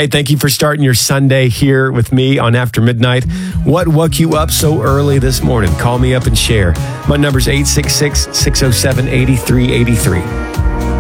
Hey, thank you for starting your Sunday here with me on After Midnight. What woke you up so early this morning? Call me up and share. My number's 866-607-8383.